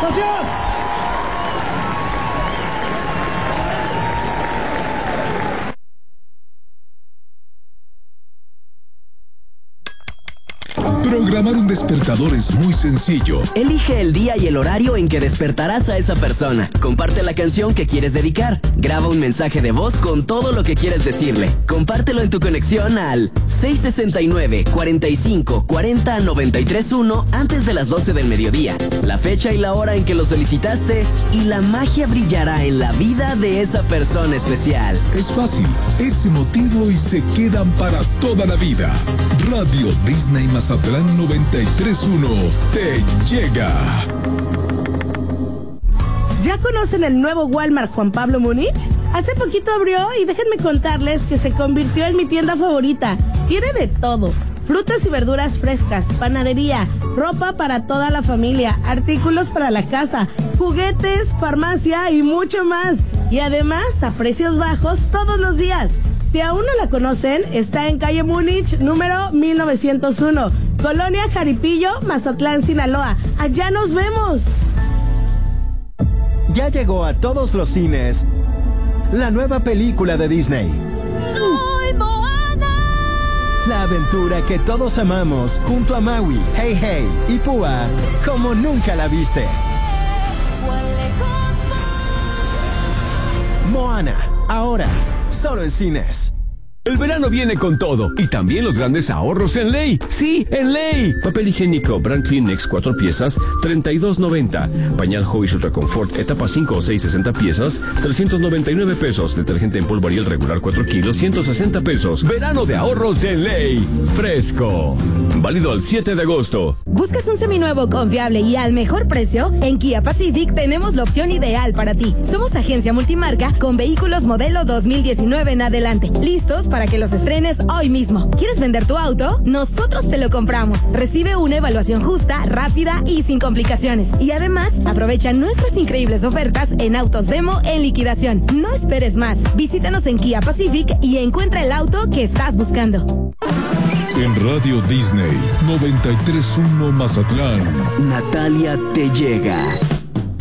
Gracias. Programar un despertador es muy sencillo. Elige el día y el horario en que despertarás a esa persona. Comparte la canción que quieres dedicar. Graba un mensaje de voz con todo lo que quieres decirle. Compártelo en tu conexión al 669-45-40-931 antes de las 12 del mediodía. La fecha y la hora en que lo solicitaste y la magia brillará en la vida de esa persona especial. Es fácil, es emotivo y se quedan para toda la vida. Radio Disney Mazatlán 93.1 te llega. ¿Ya conocen el nuevo Walmart Juan Pablo Múnich? Hace poquito abrió y déjenme contarles que se convirtió en mi tienda favorita. Tiene de todo: frutas y verduras frescas, panadería, ropa para toda la familia, artículos para la casa, juguetes, farmacia y mucho más. Y además a precios bajos todos los días. Si aún no la conocen, está en calle Múnich, número 1901, Colonia Jaripillo, Mazatlán, Sinaloa. ¡Allá nos vemos! Ya llegó a todos los cines la nueva película de Disney. ¡Soy Moana! La aventura que todos amamos junto a Maui, Hey Hey y Púa como nunca la viste. Moana, ahora, solo en cines. El verano viene con todo y también los grandes ahorros en Ley. Sí, en Ley. Papel higiénico Brand Kleenex 4 piezas, $32.90. Pañal Hobbies Ultra Confort etapa 5 o 6, 60 piezas, $399. Detergente en polvo Ariel regular 4 kilos, $160. Verano de ahorros en Ley. Fresco. Válido al 7 de agosto. ¿Buscas un seminuevo confiable y al mejor precio? En Kia Pacific tenemos la opción ideal para ti. Somos agencia multimarca con vehículos modelo 2019 en adelante, listos para que los estrenes hoy mismo. ¿Quieres vender tu auto? Nosotros te lo compramos. Recibe una evaluación justa, rápida y sin complicaciones. Y además, aprovecha nuestras increíbles ofertas en autos demo en liquidación. No esperes más. Visítanos en Kia Pacific y encuentra el auto que estás buscando. En Radio Disney 93.1 Mazatlán, Natalia te llega.